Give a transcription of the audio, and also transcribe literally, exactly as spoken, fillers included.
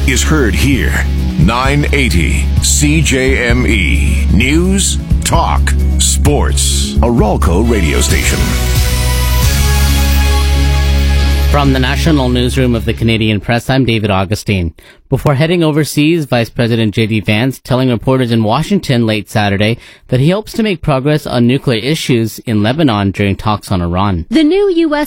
is heard here. nine eighty C J M E. News, talk, sports. A Ralco radio station. From the National Newsroom of the Canadian Press, I'm David Augustine. Before heading overseas, Vice President J D Vance telling reporters in Washington late Saturday that he hopes to make progress on nuclear issues in Lebanon during talks on Iran. The new U S